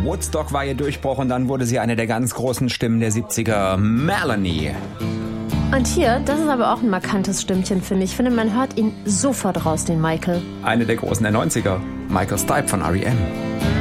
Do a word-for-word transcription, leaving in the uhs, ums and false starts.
Woodstock war ihr Durchbruch und dann wurde sie eine der ganz großen Stimmen der siebziger, Melanie. Und hier, das ist aber auch ein markantes Stimmchen, finde ich. Ich finde, man hört ihn sofort raus, den Michael. Eine der großen der neunziger, Michael Stipe von R E M.